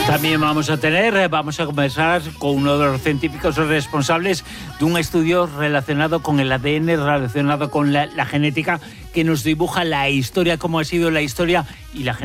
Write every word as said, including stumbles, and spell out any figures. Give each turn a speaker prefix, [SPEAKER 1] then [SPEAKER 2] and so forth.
[SPEAKER 1] También vamos a tener, vamos a conversar con uno de los científicos responsables de un estudio relacionado con el A D N, relacionado con la, la genética, que nos dibuja la historia, cómo ha sido la historia y la genética.